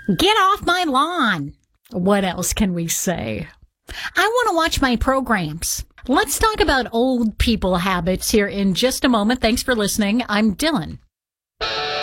Get off my lawn. What else can we say? I want to watch my programs. Let's talk about old people habits here in just a moment. Thanks for listening. I'm Dylan.